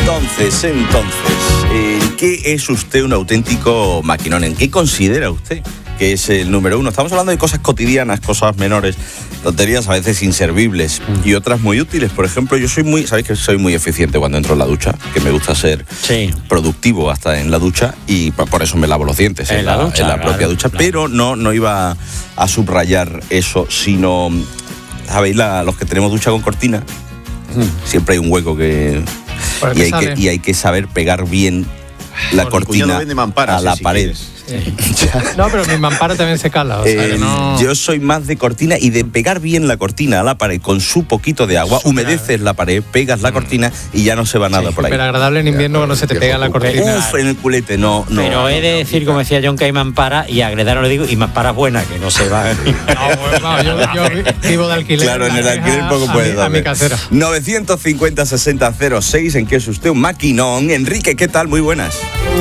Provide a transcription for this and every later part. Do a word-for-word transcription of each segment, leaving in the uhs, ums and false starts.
Entonces, entonces, ¿en qué es usted un auténtico maquinón? ¿En qué considera usted que es el número uno? Estamos hablando de cosas cotidianas, cosas menores, tonterías a veces inservibles y otras muy útiles. Por ejemplo, yo soy muy, sabéis que soy muy eficiente cuando entro en la ducha, que me gusta ser sí. productivo hasta en la ducha y por eso me lavo los dientes en, en la, la, ducha, en la propia claro, ducha. Claro. Pero no, no iba a subrayar eso, sino, ¿sabéis? La, los que tenemos ducha con cortina, mm. siempre hay un hueco que... Y hay, que, y hay que saber pegar bien la bueno, cortina mampara, a la si pared. Sí. No, pero mi mampara también se cala. O sea, eh, no... Yo soy más de cortina y de pegar bien la cortina a la pared con su poquito de agua. Super humedeces la pared, pegas la cortina y ya no se va nada sí, por ahí. Pero agradable en invierno cuando se te pega la cortina. Uf, en el culete, no. no pero he de decir, como decía John, que hay mampara y agredar no le digo, y mampara buena, que no se va. No, bueno, yo, yo vivo de alquiler. Claro, en el alquiler poco puede dar. A mi casera. novecientos cincuenta sesenta cero seis, ¿en qué es usted un maquinón? Enrique, ¿qué tal? Muy buenas.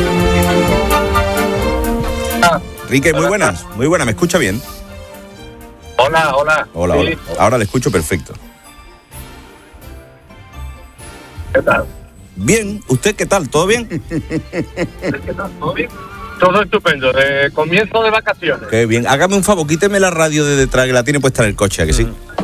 Enrique, muy buenas, muy buenas, ¿me escucha bien? Hola, hola. Hola, sí. hola. Ahora le escucho perfecto. ¿Qué tal? Bien, ¿usted qué tal? ¿Todo bien? ¿Qué tal? ¿Todo bien? Todo estupendo, de comienzo de vacaciones. Qué bien, hágame un favor, quíteme la radio de detrás que la tiene puesta en el coche, ¿a que sí?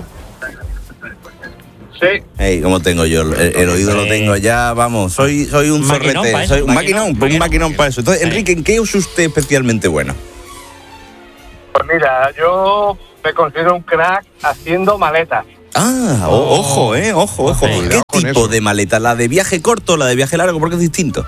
Sí. Hey, ¿cómo tengo yo? El, el oído sí. lo tengo ya, vamos, soy, soy un zorrete, soy un maquinón, maquinón, un maquinón para eso. Entonces, sí. Enrique, ¿en qué es usted especialmente bueno? Pues mira, yo me considero un crack haciendo maletas. Ah, oh, ojo, eh, ojo, ojo. Sí, ¿qué tipo eso. de maleta? ¿La de viaje corto o la de viaje largo? Porque es distinto.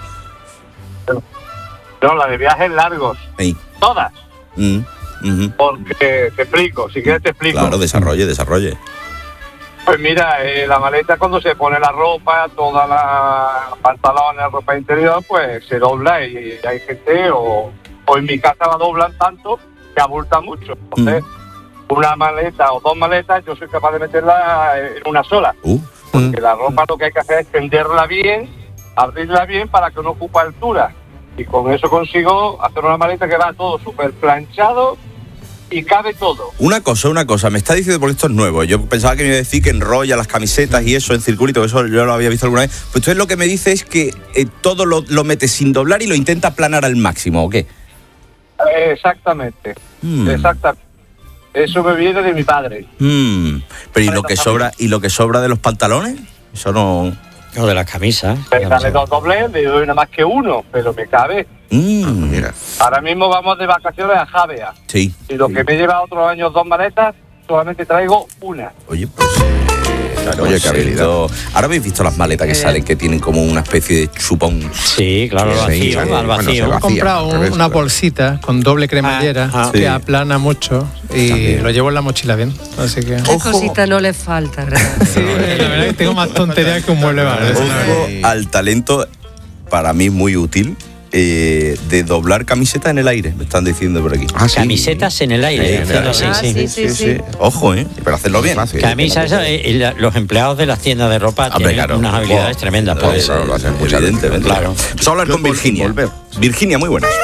No, la de viajes largos. Sí. Todas. Mm, uh-huh. Porque te explico, si quieres te explico. Claro, desarrolle, desarrolle. Pues mira, eh, la maleta cuando se pone la ropa, toda la pantalones, la ropa interior, pues se dobla y, y hay gente, o, o en mi casa la doblan tanto que abulta mucho. Entonces, mm. una maleta o dos maletas, yo soy capaz de meterla en una sola. Uh. Porque Mm. la ropa lo que hay que hacer es tenderla bien, abrirla bien para que no ocupe altura. Y con eso consigo hacer una maleta que va todo súper planchado y cabe todo. Una cosa, una cosa, me está diciendo, porque esto es nuevo, yo pensaba que me iba a decir que enrolla las camisetas y eso en circulito, eso yo lo había visto alguna vez, pues entonces lo que me dice es que eh, todo lo, lo mete sin doblar y lo intenta aplanar al máximo, ¿o qué? Exactamente, mm. exactamente. Eso me viene de mi padre. Mm. Pero ¿y lo que sobra, y lo que sobra de los pantalones? Eso no... O de las camisas. Me sale dos dobles, le doy nada más que uno, pero me cabe. Mm, mira. Ahora mismo vamos de vacaciones a Javea. Sí. Y lo sí. que me lleva otros años dos maletas, solamente traigo una. Oye, pues... Claro, oye, qué habilidad. Ahora habéis visto las maletas que salen, que tienen como una especie de chupón. Sí, claro, al vacío, sí, sí. al vacío. Bueno, he comprado un, una bolsita con doble cremallera ah, ah, que sí. aplana mucho y también lo llevo en la mochila bien. Así que... ¿Qué Ojo. cosita no le falta? Sí, la verdad es que tengo más tonterías que un mueble bar. Ojo al talento, para mí muy útil, eh, de doblar camisetas en el aire, me están diciendo por aquí. Ah, ¿sí? Camisetas en el aire. Sí, ah, sí, sí, sí, sí, sí. sí. Ojo, ¿eh? Pero hacerlo bien. Camisas, eh, los empleados de las tiendas de ropa Hombre, tienen claro. unas habilidades oh, tremendas. Pues, eso lo hacen evidentemente. Claro. Vamos a hablar con Virginia. Virginia, muy buenas.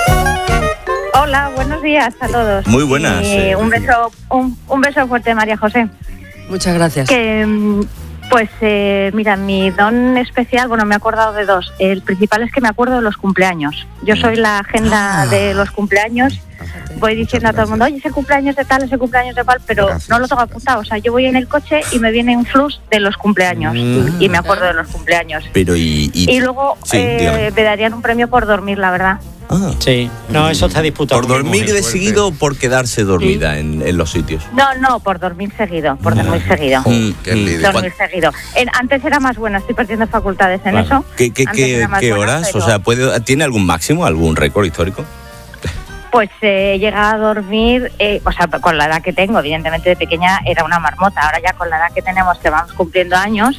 Hola, buenos días a todos. Muy buenas. Y eh, un beso, un, un beso fuerte, María José. Muchas gracias. Que... Pues eh, mira, mi don especial, bueno, me he acordado de dos. El principal es que me acuerdo de los cumpleaños. Yo soy la agenda ah. de los cumpleaños. Voy diciendo a todo el mundo, oye, ese cumpleaños de tal, ese cumpleaños de tal, pero gracias. No lo tengo apuntado. O sea, yo voy en el coche y me viene un flux de los cumpleaños. Mm. Y me acuerdo de los cumpleaños. Pero y... Y, y luego sí, eh, me darían un premio por dormir, la verdad. Ah. Sí, no, eso está disputado. ¿Por dormir de seguido o por quedarse dormida sí. en, en los sitios? No, no, por dormir seguido, por dormir ah. seguido. Mm, qué dormir seguido. En, antes era más buena, estoy perdiendo facultades en claro. eso. ¿Qué, qué, qué, qué horas? Buena, pero... O sea, ¿puede, ¿tiene algún máximo, algún récord histórico? Pues eh, llega a dormir, eh, o sea, con la edad que tengo, evidentemente de pequeña era una marmota, ahora ya con la edad que tenemos, que vamos cumpliendo años,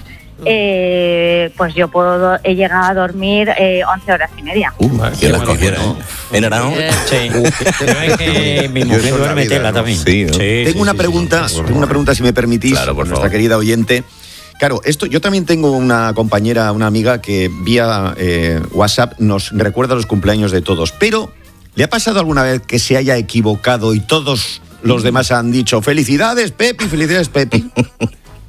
eh, pues yo puedo he llegado a dormir eh, once horas y media. Uh, ¿quién las cogiera? ¿eh? ¿En Aragón? Sí. Pero es que mi mujer duerme tela también. Sí, ¿no? sí, tengo sí, una sí, pregunta, sí, tengo una pregunta si me permitís, claro, por nuestra favor. querida oyente. Claro, esto, yo también tengo una compañera, una amiga que vía eh, WhatsApp nos recuerda los cumpleaños de todos, pero ¿le ha pasado alguna vez que se haya equivocado y todos los demás han dicho felicidades, Pepi, felicidades, Pepi?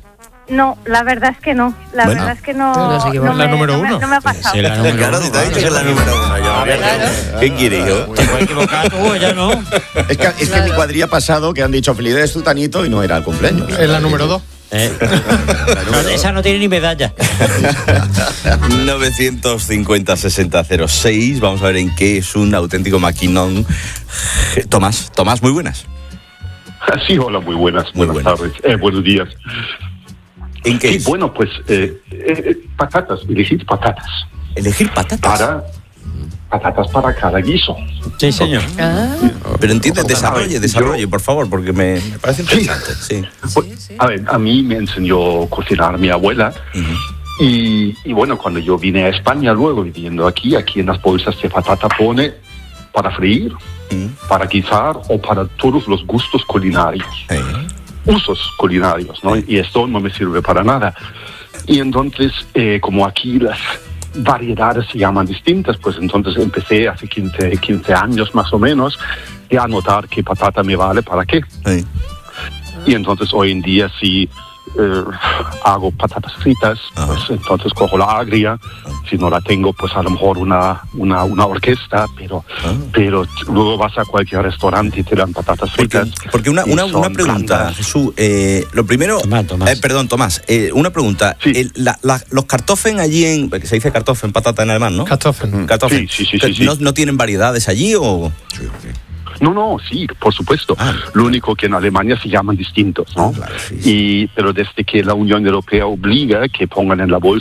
No, la verdad es que no. La Bueno. verdad es que no. Pero no es la me, número no me- uno. no me ha pasado. Sí, la número Claro, uno, si te ha dicho que es la claro. número uno. yo- Claro. ¿Qué quiere, hijo? Te puedes equivocar tú, ella no. Es que, es que en mi cuadrilla pasado que han dicho felicidades Zutanito y no era el cumpleaños. Es la número dos. Eh, no, esa no tiene ni medalla. novecientos cincuenta sesenta cero seis. Vamos a ver en qué es un auténtico maquinón. Tomás, Tomás, muy buenas. Sí, hola, muy buenas, Muy buenas buenas. tardes, eh, buenos días. ¿En qué Sí, es? bueno, pues eh, eh, patatas, elegir patatas Elegir patatas. para patatas para cada guiso. Sí, señor. Ah, Pero entiende, desarrolle, Yo- desarrolle, por favor, porque me, me parece interesante. Sí. Pues, A ver, a mí me enseñó a cocinar mi abuela. Ujú. Y, y bueno, cuando yo vine a España, luego viviendo aquí, aquí en las bolsas de patata pone para freír, Mm. para guisar o para todos los gustos culinarios. Eh, Usos culinarios, ¿no? Y esto no me sirve para nada. Y entonces, eh, como aquí las variedades se llaman distintas, pues entonces empecé hace quince, quince años más o menos a notar qué patata me vale para qué. eh. Y entonces hoy en día sí eh, hago patatas fritas, Ajá. pues entonces cojo la agria, si no la tengo pues a lo mejor una, una, una orquesta, pero, Ah. pero luego vas a cualquier restaurante y te dan patatas Porque, fritas. porque una, y una, son una pregunta, blandas. Jesús. Eh, lo primero. Tomás, Tomás. Eh, perdón, Tomás. eh, una pregunta. Sí. El- la- la- los kartoffeln allí en. que se dice kartoffeln, patata en alemán, ¿no? Kartoffeln. Kartoffeln. Sí, sí, sí, Que sí, sí. ¿No, ¿No tienen variedades allí o.? No, no, sí, por supuesto. Ah. Lo único que en Alemania se llaman distintos, ¿no? Ah, claro, sí, sí. Y, pero desde que la Unión Europea obliga que pongan en la bolsa